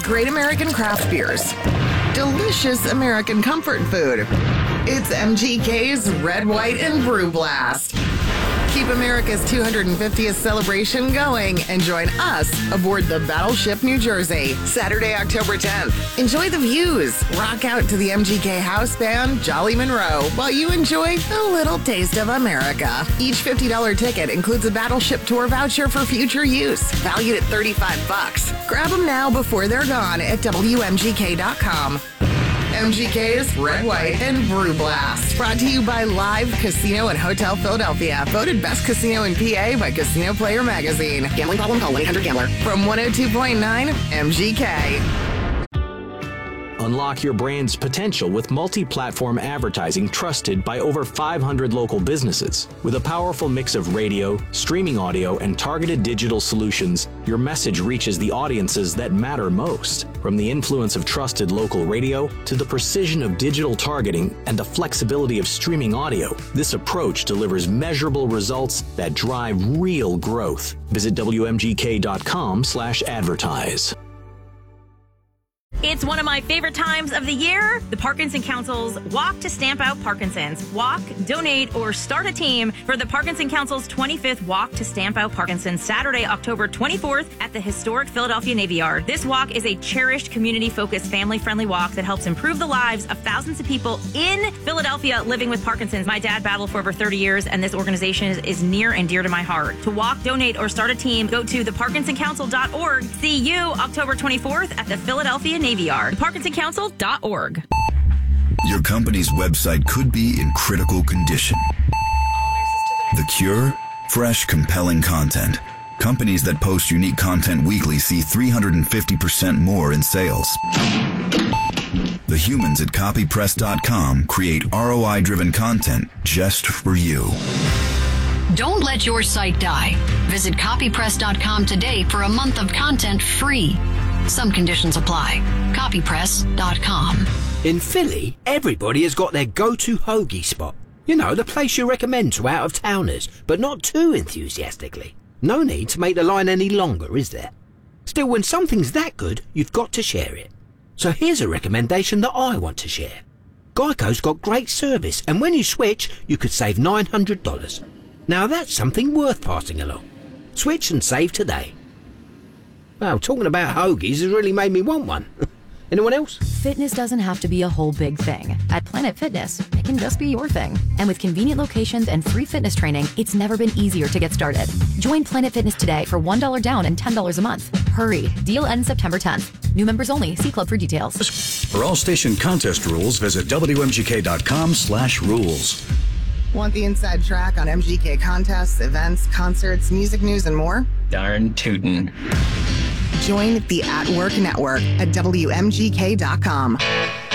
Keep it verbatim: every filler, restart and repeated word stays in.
great American craft beers, delicious American comfort food. It's M G K's Red, White, and Brew Blast. Keep America's two hundred fiftieth celebration going and join us aboard the Battleship New Jersey, Saturday, October tenth. Enjoy the views, rock out to the M G K house band Jolly Monroe while you enjoy a little taste of America. Each fifty dollars ticket includes a Battleship tour voucher for future use, valued at thirty-five bucks. Grab them now before they're gone at W M G K dot com. M G K's Red, White, and Brew Blast. Brought to you by Live Casino and Hotel Philadelphia. Voted best casino in P A by Casino Player Magazine. Gambling problem? Call one eight hundred gambler. From one oh two point nine M G K. Unlock your brand's potential with multi-platform advertising trusted by over five hundred local businesses. With a powerful mix of radio, streaming audio, and targeted digital solutions, your message reaches the audiences that matter most. From the influence of trusted local radio to the precision of digital targeting and the flexibility of streaming audio, this approach delivers measurable results that drive real growth. Visit W M G K dot com slash advertise. It's one of my favorite times of the year, the Parkinson Council's Walk to Stamp Out Parkinson's. Walk, donate, or start a team for the Parkinson Council's twenty-fifth Walk to Stamp Out Parkinson's, Saturday, October twenty-fourth at the historic Philadelphia Navy Yard. This walk is a cherished, community-focused, family-friendly walk that helps improve the lives of thousands of people in Philadelphia living with Parkinson's. My dad battled for over thirty years, and this organization is, is near and dear to my heart. To walk, donate, or start a team, go to the parkinson council dot org. See you October twenty-fourth at the Philadelphia Navy Yard. the parkinson council dot org. Your company's website could be in critical condition. The cure? Fresh, compelling content. Companies that post unique content weekly see three hundred fifty percent more in sales. The humans at copy press dot com create R O I-driven content just for you. Don't let your site die. Visit copy press dot com today for a month of content free. Some conditions apply. copy press dot com. In Philly, everybody has got their go-to hoagie spot. You know, the place you recommend to out-of-towners, but not too enthusiastically. No need to make the line any longer, is there? Still, when something's that good, you've got to share it. So here's a recommendation that I want to share. Geico's got great service, and when you switch, you could save nine hundred dollars. Now that's something worth passing along. Switch and save today. Well, talking about hoagies has really made me want one. Anyone else? Fitness doesn't have to be a whole big thing. At Planet Fitness, it can just be your thing. And with convenient locations and free fitness training, it's never been easier to get started. Join Planet Fitness today for one dollar down and ten dollars a month. Hurry. Deal ends September tenth. New members only. See club for details. For all station contest rules, visit W M G K dot com slash rules. Want the inside track on M G K contests, events, concerts, music news, and more? Darn tootin'. Join the At Work Network at W M G K dot com.